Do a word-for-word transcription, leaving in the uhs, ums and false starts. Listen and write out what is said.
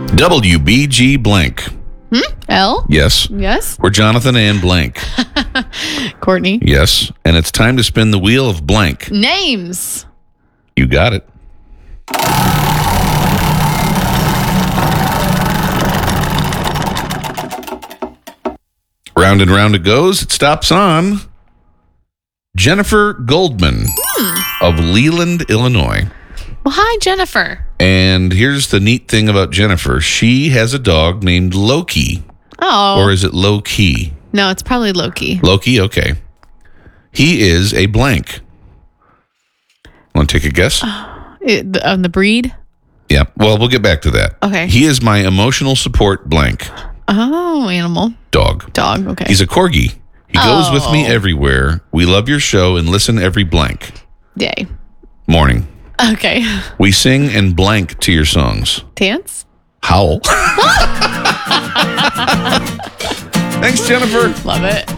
W B G blank. Hmm? L? Yes. Yes. We're Jonathan and blank. Courtney. Yes. And it's time to spin the wheel of blank. Names. You got it. Round and round it goes. It stops on Jennifer Goldman Hmm. of Leland, Illinois. Well, hi, Jennifer. And here's the neat thing about Jennifer. She has a dog named Loki. Oh. Or is it Loki? No, it's probably Loki. Loki, okay. He is a blank. Want to take a guess? It, the, um, the breed? Yeah. Well, we'll get back to that. Okay. He is my emotional support blank. Oh, animal. Dog. Dog, okay. He's a corgi. He goes Oh. with me everywhere. We love your show and listen every blank. Yay. Morning. Okay. We sing and blank to your songs. Dance? Howl. Thanks, Jennifer. Love it.